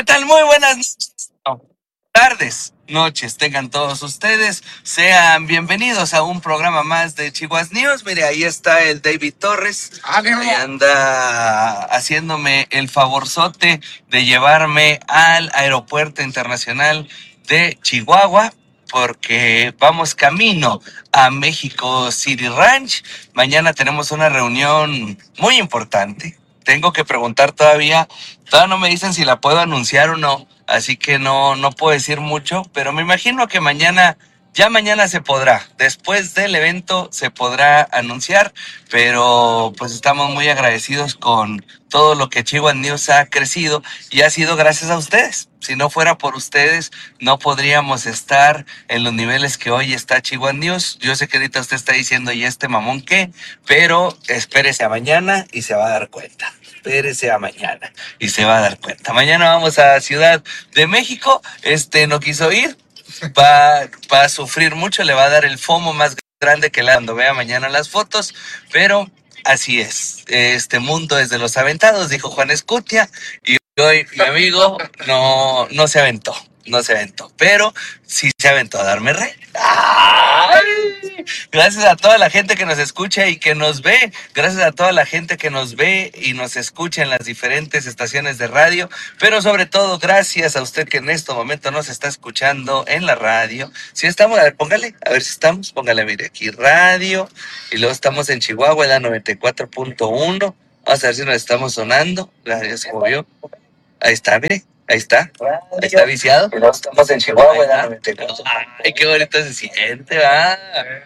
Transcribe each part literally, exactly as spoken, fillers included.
tal? Muy buenas tardes, noches, tengan todos ustedes. Sean bienvenidos a un programa más de Chihuahua News. Mire, ahí está el David Torres. ¡Ánimo! Ahí anda haciéndome el favorzote de llevarme al Aeropuerto Internacional de Chihuahua, porque vamos camino a México City Ranch. Mañana tenemos una reunión muy importante. Tengo que preguntar todavía, todavía no me dicen si la puedo anunciar o no, así que no, no puedo decir mucho, pero me imagino que mañana, ya mañana se podrá, después del evento se podrá anunciar, pero pues estamos muy agradecidos con todo lo que Chihuahua News ha crecido y ha sido gracias a ustedes. Si no fuera por ustedes, no podríamos estar en los niveles que hoy está Chihuahua News. Yo sé que ahorita usted está diciendo, ¿y este mamón qué? Pero espérese a mañana y se va a dar cuenta. Espérese a mañana y se va a dar cuenta. Mañana vamos a Ciudad de México. Este no quiso ir. Va, va a sufrir mucho, le va a dar el FOMO más grande que la cuando vea mañana las fotos, pero así es. Este mundo es de los aventados, dijo Juan Escutia, y hoy mi amigo no, no se aventó, no se aventó, pero sí se aventó a darme re. ¡Ay! Gracias a toda la gente que nos escucha y que nos ve, gracias a toda la gente que nos ve y nos escucha en las diferentes estaciones de radio, pero sobre todo gracias a usted que en este momento nos está escuchando en la radio. Si estamos, a ver, póngale, a ver si estamos, póngale, mire, aquí radio, y luego estamos en Chihuahua, en la noventa y cuatro punto uno, vamos a ver si nos estamos sonando, ya se movió, ahí está, mire. Ahí está, ahí está viciado. Y luego estamos en Chihuahua, en la noventa y cuatro. Ay, qué bonito se siente, va.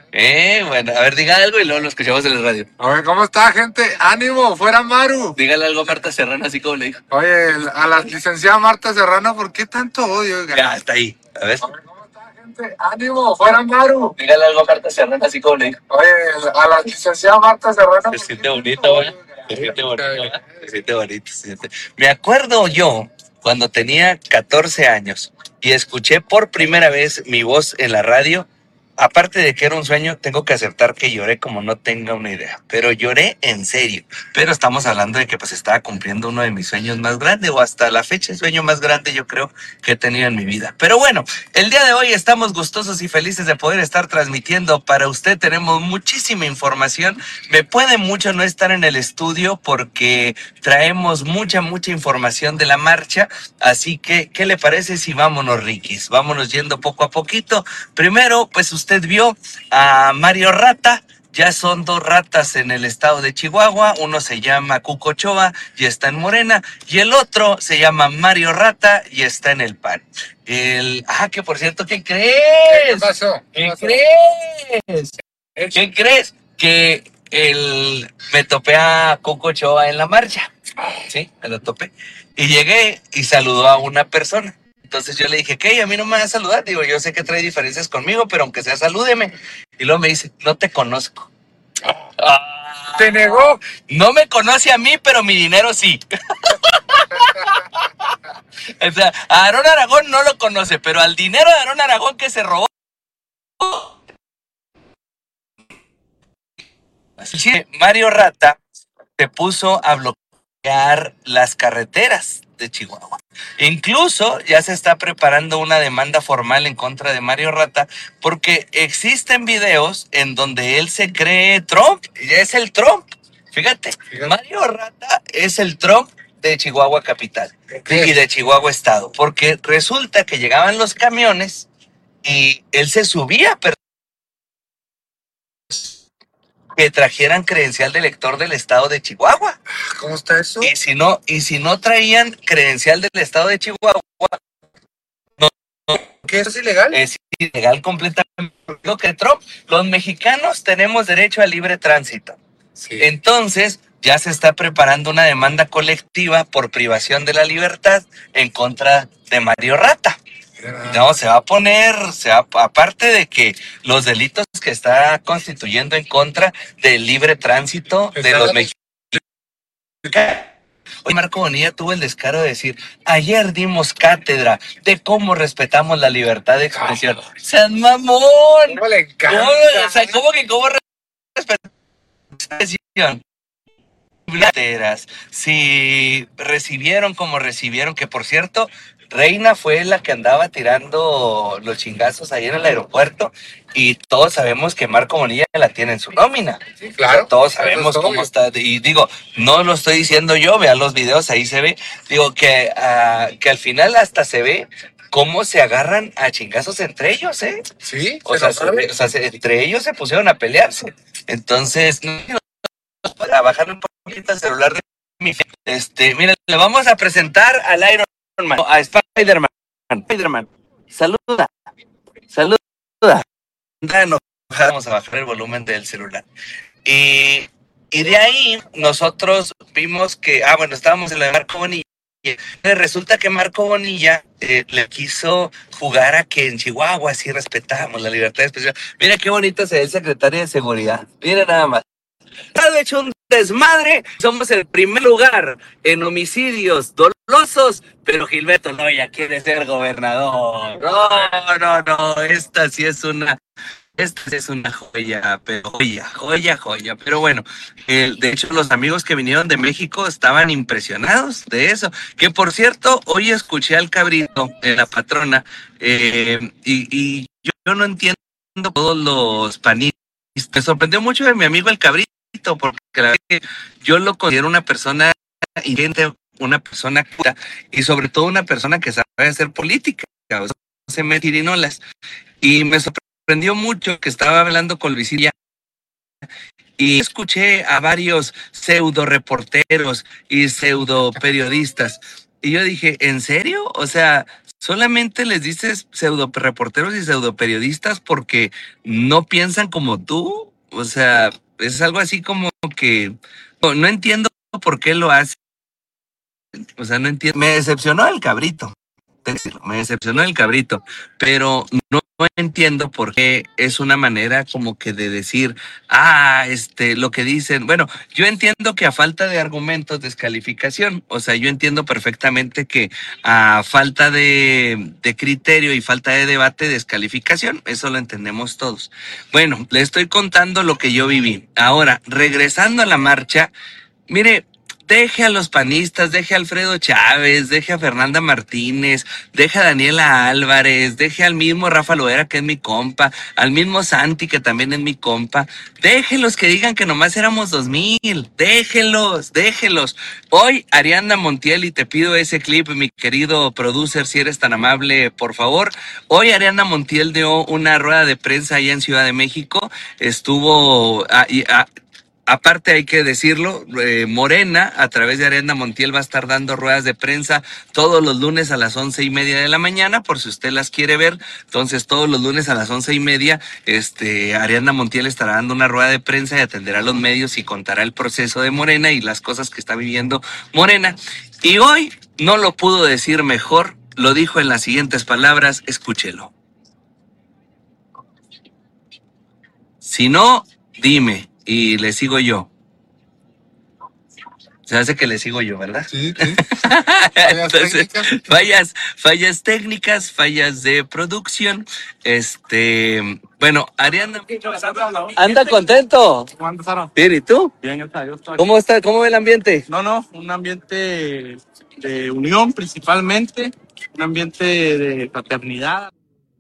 Eh, bueno, a ver, diga algo y luego lo escuchamos en la radio. Oye, ¿cómo está, gente? ¡Ánimo! ¡Fuera Maru! Dígale algo a Marta Serrano, así como le dijo. Oye, a la licenciada Marta Serrano, ¿por qué tanto odio? Oiga? Ya, está ahí, a ver. Oye, ¿cómo está, gente? ¡Ánimo! ¡Fuera Maru! Dígale algo a Marta Serrano, así como le dijo. Oye, a la licenciada Marta Serrano. Se siente bonito, güey. Se siente bonito, güey. Se siente bonito, se siente. Me acuerdo yo cuando tenía catorce años y escuché por primera vez mi voz en la radio. Aparte de que era un sueño, tengo que aceptar que lloré como no tenga una idea, pero lloré en serio. Pero estamos hablando de que pues estaba cumpliendo uno de mis sueños más grandes, o hasta la fecha el sueño más grande yo creo que he tenido en mi vida. Pero bueno, el día de hoy estamos gustosos y felices de poder estar transmitiendo para usted. Tenemos muchísima información. Me puede mucho no estar en el estudio porque traemos mucha, mucha información de la marcha. Así que, ¿qué le parece si vámonos, Riquis? Vámonos yendo poco a poquito. Primero, pues usted Usted vio a Mario Rata, ya son dos ratas en el estado de Chihuahua, uno se llama Cuco Ochoa y está en Morena, y el otro se llama Mario Rata y está en el P A N. El, ah, que por cierto, ¿qué crees? ¿Qué pasó? ¿Qué, ¿Qué pasó? crees? ¿Qué crees? Que el, me topé a Cuco Ochoa en la marcha, sí, me lo topé, y llegué y saludó a una persona. Entonces yo le dije, ¿qué? A mí no me va a saludar. Digo, yo sé que trae diferencias conmigo, pero aunque sea, salúdeme. Y luego me dice, no te conozco. Ah, ¿Te negó? no me conoce a mí, pero mi dinero sí. O sea, a Aarón Aragón no lo conoce, pero al dinero de Aarón Aragón que se robó. Así que Mario Rata se puso a bloquear las carreteras de Chihuahua. Incluso ya se está preparando una demanda formal en contra de Mario Rata porque existen videos en donde él se cree Trump, y es el Trump. Fíjate, Fíjate, Mario Rata es el Trump de Chihuahua capital y de Chihuahua estado, porque resulta que llegaban los camiones y él se subía, pero que trajeran credencial de lector del estado de Chihuahua. ¿Cómo está eso? Y si no, y si no traían credencial del estado de Chihuahua, no, no, ¿Qué, eso es ilegal? Es ilegal completamente. Lo que Trump, los mexicanos tenemos derecho a libre tránsito. Sí. Entonces, ya se está preparando una demanda colectiva por privación de la libertad en contra de Mario Rata. No, se va a poner, se va, aparte de que los delitos que está constituyendo en contra del libre tránsito de los mexicanos. Hoy Marco Bonilla tuvo el descaro de decir, ayer dimos cátedra de cómo respetamos la libertad de expresión. Oh, ¡Sean mamón! ¿Cómo le encanta? ¿Cómo, o sea, ¿cómo que cómo respetamos la expresión? blateras, si recibieron como recibieron, que por cierto, Reina fue la que andaba tirando los chingazos ahí en el aeropuerto y todos sabemos que Marco Bonilla la tiene en su nómina. Sí, claro. Todos sabemos cómo está. Y digo, no lo estoy diciendo yo, vean los videos, ahí se ve. Digo que, uh, que al final hasta se ve cómo se agarran a chingazos entre ellos, ¿eh? Sí, o sea, se, o sea se, entre ellos se pusieron a pelearse. Entonces, para bajarle un poquito el celular de mi este, miren, le vamos a presentar al Iron Man, a Spider-Man. Spider-Man, saluda, saluda. Vamos a bajar el volumen del celular. Y, y de ahí nosotros vimos que, ah, bueno, estábamos en la de Marco Bonilla. Resulta que Marco Bonilla eh, le quiso jugar a que en Chihuahua sí respetamos la libertad de expresión. Mira qué bonito se ve el secretario de seguridad. Mira nada más. Ha hecho un desmadre. Somos el primer lugar en homicidios dolosos, pero Gilberto Loya quiere ser gobernador. No, no, no. Esta sí es una. Esta es una joya, pero joya, joya, joya. Pero bueno, eh, de hecho los amigos que vinieron de México estaban impresionados de eso. Que por cierto, hoy escuché al Cabrito, en la patrona, eh, y, y yo, yo no entiendo todos los panistas. Me sorprendió mucho de mi amigo el Cabrito, porque la verdad que yo lo considero una persona inteligente, una persona culta, y sobre todo una persona que sabe hacer política, o sea, no se mete tirinolas. Y me sorprendió Aprendió mucho que estaba hablando con Luisilla y escuché a varios pseudo reporteros y pseudo periodistas. Y yo dije, ¿en serio? O sea, solamente les dices pseudo reporteros y pseudo periodistas porque no piensan como tú. O sea, es algo así como que no, no entiendo por qué lo hacen. O sea, no entiendo. Me decepcionó el Cabrito. Me decepcionó el Cabrito, pero no entiendo por qué es una manera como que de decir, ah, este, lo que dicen. Bueno, yo entiendo que a falta de argumentos, descalificación. O sea, yo entiendo perfectamente que a falta de, de criterio y falta de debate, descalificación. Eso lo entendemos todos. Bueno, le estoy contando lo que yo viví. Ahora, regresando a la marcha, mire, deje a los panistas, deje a Alfredo Chávez, deje a Fernanda Martínez, deje a Daniela Álvarez, deje al mismo Rafa Loera, que es mi compa, al mismo Santi, que también es mi compa. Déjenlos que digan que nomás éramos dos mil, déjenlos, déjenlos. Hoy, Ariadna Montiel, y te pido ese clip, mi querido producer, si eres tan amable, por favor. Hoy Ariadna Montiel dio una rueda de prensa allá en Ciudad de México, estuvo... A, a, Aparte hay que decirlo, eh, Morena a través de Ariadna Montiel va a estar dando ruedas de prensa todos los lunes a las once y media de la mañana, por si usted las quiere ver. Entonces todos los lunes a las once y media, este, Ariadna Montiel estará dando una rueda de prensa y atenderá a los medios y contará el proceso de Morena y las cosas que está viviendo Morena. Y hoy no lo pudo decir mejor, lo dijo en las siguientes palabras, escúchelo. Si no, dime. Y le sigo yo. Se hace que le sigo yo, ¿verdad? Sí, sí. Fallas Entonces, técnicas. fallas, fallas técnicas, fallas de producción. Este, bueno, Ariadna. ¿Anda contento? ¿Cómo andas, Sara? Bien, ¿y tú? Bien, gracias a Dios. ¿Cómo está? ¿Cómo ve el ambiente? No, no, un ambiente de unión principalmente, un ambiente de fraternidad.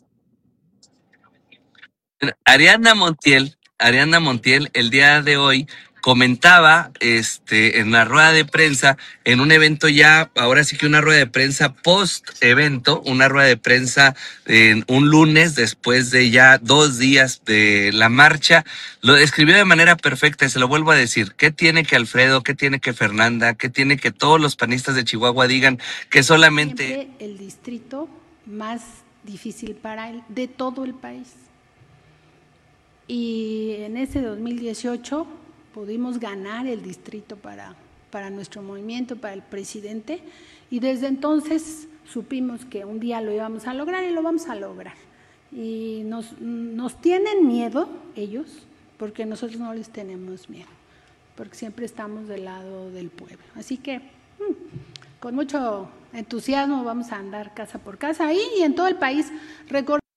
Ariadna Montiel, Ariadna Montiel, el día de hoy comentaba este, en la rueda de prensa, en un evento ya, ahora sí que una rueda de prensa post-evento, una rueda de prensa en un lunes después de ya dos días de la marcha, lo describió de manera perfecta y se lo vuelvo a decir. ¿Qué tiene que Alfredo, qué tiene que Fernanda, qué tiene que todos los panistas de Chihuahua digan que solamente... Siempre el distrito más difícil para él, de todo el país. Y en ese dos mil dieciocho pudimos ganar el distrito para, para nuestro movimiento, para el presidente, y desde entonces supimos que un día lo íbamos a lograr y lo vamos a lograr. Y nos, nos tienen miedo ellos, porque nosotros no les tenemos miedo, porque siempre estamos del lado del pueblo. Así que con mucho entusiasmo vamos a andar casa por casa ahí y en todo el país. Recordemos